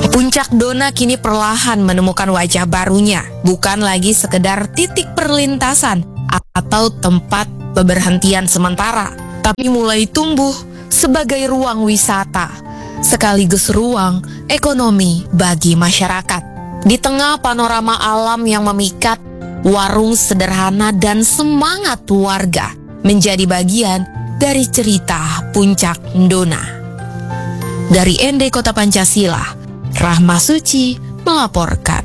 Puncak Dona kini perlahan menemukan wajah barunya, bukan lagi sekedar titik perlintasan atau tempat pemberhentian sementara, tapi mulai tumbuh sebagai ruang wisata, sekaligus ruang ekonomi bagi masyarakat. Di tengah panorama alam yang memikat, warung sederhana dan semangat warga menjadi bagian dari cerita Puncak Dona. Dari ND Kota Pancasila, Rahma Suci melaporkan.